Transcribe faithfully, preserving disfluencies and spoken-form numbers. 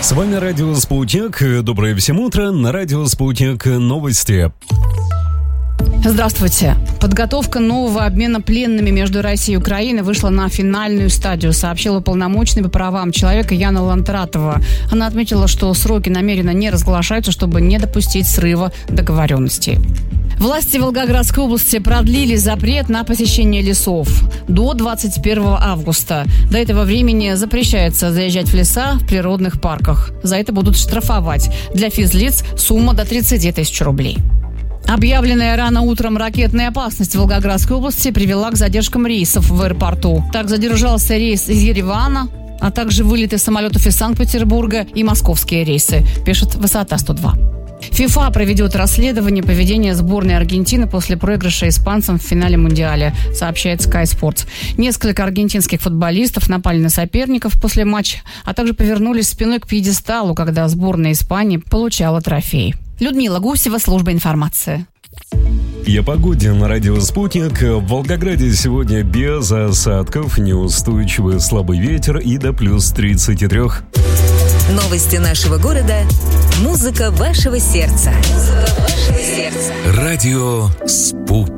С вами Радио Спутник. Доброе всем утро. На Радио Спутник новости. Здравствуйте. Подготовка нового обмена пленными между Россией и Украиной вышла на финальную стадию, сообщила уполномоченный по правам человека Яна Лантратова. Она отметила, что сроки намеренно не разглашаются, чтобы не допустить срыва договоренностей. Власти Волгоградской области продлили запрет на посещение лесов до двадцать первого августа. До этого времени запрещается заезжать в леса в природных парках. За это будут штрафовать. Для физлиц сумма до тридцать тысяч рублей. Объявленная рано утром ракетная опасность в Волгоградской области привела к задержкам рейсов в аэропорту. Так задержался рейс из Еревана, а также вылеты самолетов из Санкт-Петербурга и московские рейсы, пишет Высота сто два. ФИФА проведет расследование поведения сборной Аргентины после проигрыша испанцам в финале Мундиаля, сообщает Sky Sports. Несколько аргентинских футболистов напали на соперников после матча, а также повернулись спиной к пьедесталу, когда сборная Испании получала трофей. Людмила Гусева, служба информации. И о погоде на Радио Спутник. В Волгограде сегодня без осадков, неустойчивый слабый ветер и до плюс тридцать три. Новости нашего города. Музыка вашего сердца. Музыка вашего сердца. Радио Спутник.